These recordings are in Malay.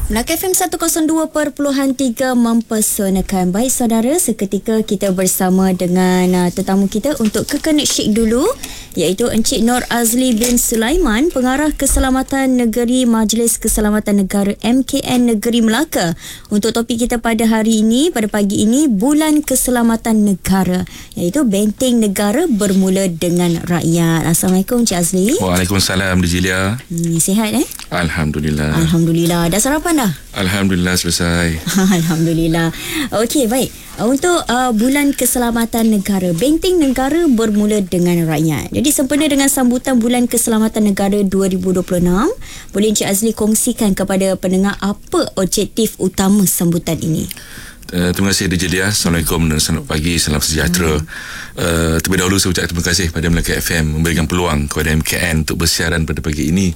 Melaka FM 102.3 mempesonakan. Baik saudara, seketika kita bersama dengan tetamu kita untuk kekena syik dulu, iaitu Encik Nur Azli bin Sulaiman, Pengarah Keselamatan Negeri Majlis Keselamatan Negara MKN Negeri Melaka. Untuk topik kita pada hari ini, pada pagi ini, Bulan Keselamatan Negara, iaitu benteng negara bermula dengan rakyat. Assalamualaikum Encik Azli. Waalaikumsalam Dijilia. Sihat Alhamdulillah. Alhamdulillah. Dah sarapan dah? Alhamdulillah selesai. Alhamdulillah. Okey, baik. Untuk Bulan Keselamatan Negara, benteng negara bermula dengan rakyat. Jadi sempena dengan sambutan Bulan Keselamatan Negara 2026, boleh Encik Azli kongsikan kepada pendengar apa objektif utama sambutan ini? Terima kasih Dijilia. Assalamualaikum dan selamat pagi, salam sejahtera. Terlebih dahulu saya ucapkan terima kasih kepada Melaka FM memberikan peluang kepada MKN untuk bersiaran pada pagi ini.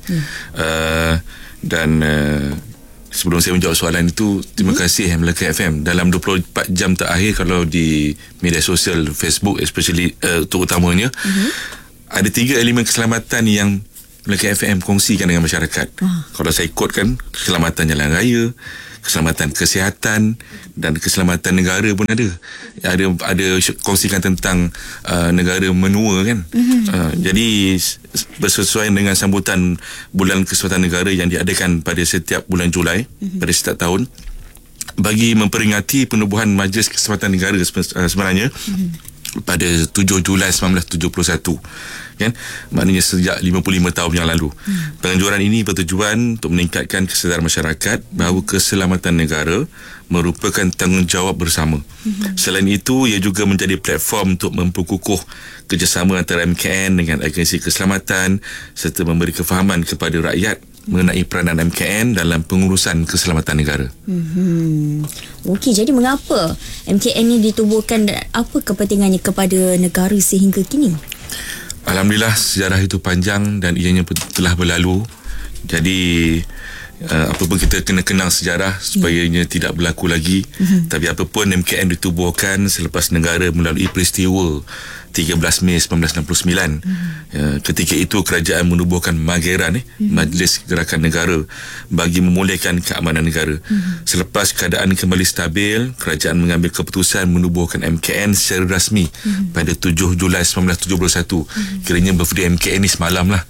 Sebelum saya menjawab soalan itu, terima kasih Melaka FM. Dalam 24 jam terakhir, kalau di media sosial Facebook especially terutamanya, ada 3 elemen keselamatan yang Melaka FM kongsikan dengan masyarakat. Kalau saya kotkan, keselamatan jalan raya, keselamatan kesihatan dan keselamatan negara pun ada. Ada kongsikan tentang negara menua kan. Jadi bersesuaian dengan sambutan Bulan Keselamatan Negara yang diadakan pada setiap bulan Julai pada setiap tahun, bagi memperingati penubuhan Majlis Keselamatan Negara sebenarnya pada 7 Julai 1971 kan, maknanya sejak 55 tahun yang lalu. Penganjuran ini bertujuan untuk meningkatkan kesedaran masyarakat bahawa keselamatan negara merupakan tanggungjawab bersama. Selain itu, ia juga menjadi platform untuk memperkukuh kerjasama antara MKN dengan agensi keselamatan serta memberi kefahaman kepada rakyat mengenai peranan MKN dalam pengurusan keselamatan negara. Okey, jadi mengapa MKN ini ditubuhkan dan apa kepentingannya kepada negara sehingga kini? Alhamdulillah, sejarah itu panjang dan ianya telah berlalu. Jadi apa pun kita kena kenal sejarah supaya ianya tidak berlaku lagi. Tapi apapun, MKN ditubuhkan selepas negara melalui peristiwa 13 Mei 1969. Ketika itu kerajaan menubuhkan Mageran, Majlis Gerakan Negara, bagi memulihkan keamanan negara. Selepas keadaan kembali stabil, kerajaan mengambil keputusan menubuhkan MKN secara rasmi pada 7 Julai 1971. Kiranya birthday MKN ni semalam lah.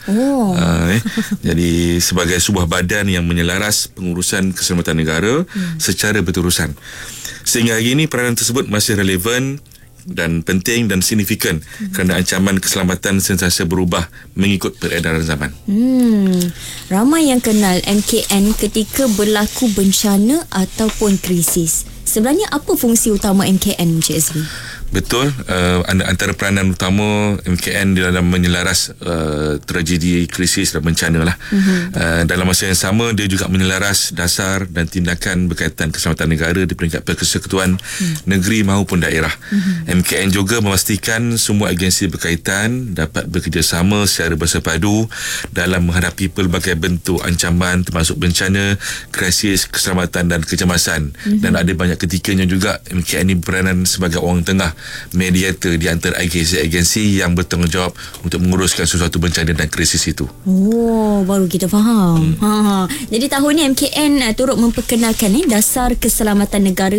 Jadi sebagai sebuah badan yang menyelaras pengurusan keselamatan negara secara berterusan. Sehingga hari ini peranan tersebut masih relevan dan penting dan signifikan kerana ancaman keselamatan sentiasa berubah mengikut peredaran zaman. Ramai yang kenal MKN ketika berlaku bencana ataupun krisis. Sebenarnya apa fungsi utama MKN, Encik Azli? Betul, antara peranan utama MKN di dalam menyelaras tragedi, krisis dan bencana lah. Dalam masa yang sama, dia juga menyelaras dasar dan tindakan berkaitan keselamatan negara di peringkat persekutuan negeri maupun daerah. MKN juga memastikan semua agensi berkaitan dapat bekerjasama secara bersepadu dalam menghadapi pelbagai bentuk ancaman termasuk bencana, krisis, keselamatan dan kecemasan. Dan ada banyak ketikanya juga MKN ini berperanan sebagai orang tengah, mediator di antara agensi-agensi yang bertanggungjawab untuk menguruskan sesuatu bencana dan krisis itu. Baru kita faham. Jadi tahun ni MKN turut memperkenalkan dasar keselamatan negara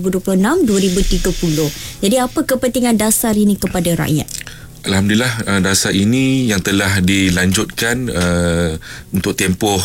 2026-2030. Jadi apa kepentingan dasar ini kepada rakyat? Alhamdulillah, dasar ini yang telah dilanjutkan untuk tempoh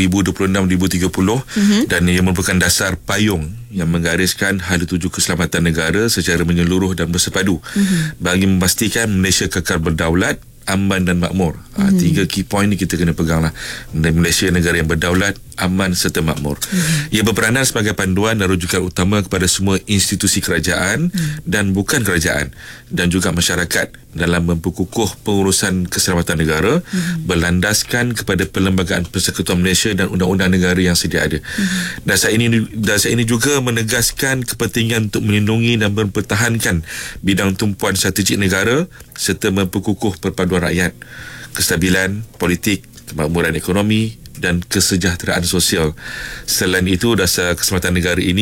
2026-2030 dan ia merupakan dasar payung yang menggariskan hala tuju keselamatan negara secara menyeluruh dan bersepadu bagi memastikan Malaysia kekal berdaulat, aman dan makmur. 3 key point ni kita kena pegang lah. Malaysia negara yang berdaulat, aman serta makmur. Ia berperanan sebagai panduan dan rujukan utama kepada semua institusi kerajaan dan bukan kerajaan dan juga masyarakat dalam memperkukuh pengurusan keselamatan negara berlandaskan kepada Perlembagaan Persekutuan Malaysia dan undang-undang negara yang sedia ada. Dasar ini juga menegaskan kepentingan untuk melindungi dan mempertahankan bidang tumpuan strategik negara serta memperkukuh perpaduan rakyat, kestabilan politik, kemakmuran ekonomi dan kesejahteraan sosial. Selain itu, dasar keselamatan negara ini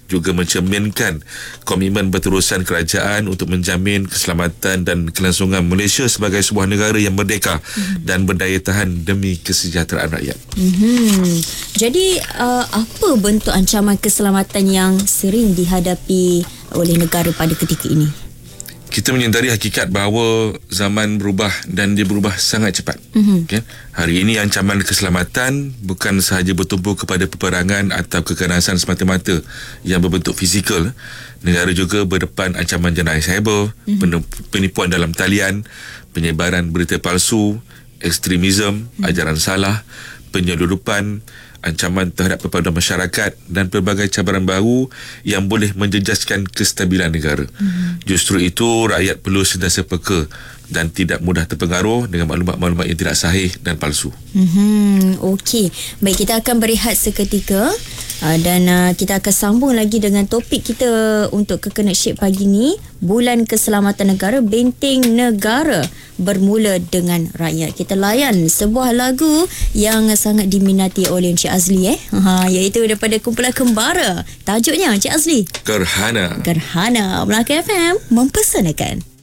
juga mencerminkan komitmen berterusan kerajaan untuk menjamin keselamatan dan kelangsungan Malaysia sebagai sebuah negara yang merdeka dan berdaya tahan demi kesejahteraan rakyat. Jadi apa bentuk ancaman keselamatan yang sering dihadapi oleh negara pada ketika ini? Kita menyedari hakikat bahawa zaman berubah dan dia berubah sangat cepat. Okay? Hari ini ancaman keselamatan bukan sahaja bertumpu kepada peperangan atau kekerasan semata-mata yang berbentuk fizikal. Negara juga berdepan ancaman jenayah cyber, penipuan dalam talian, penyebaran berita palsu, ekstremisme, ajaran salah, penyeludupan, ancaman terhadap perpaduan masyarakat dan pelbagai cabaran baru yang boleh menjejaskan kestabilan negara. Justru itu, rakyat perlu sentiasa peka dan tidak mudah terpengaruh dengan maklumat-maklumat yang tidak sahih dan palsu. Okey, baik, kita akan berehat seketika dan kita akan sambung lagi dengan topik kita untuk Kekenetship pagi ni, Bulan Keselamatan Negara, Benteng Negara bermula dengan rakyat. Kita layan sebuah lagu yang sangat diminati oleh Encik Azli iaitu daripada kumpulan Kembara. Tajuknya Encik Azli, Gerhana. Melaka FM mempersanakan.